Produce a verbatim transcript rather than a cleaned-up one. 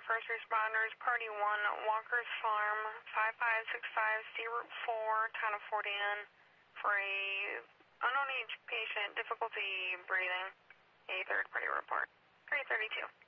first responders, Party one, Walker's Farm, five five six five, C Route four, town of Fort Anne, for a unknown age patient, difficulty breathing, a third party report. three thirty-two.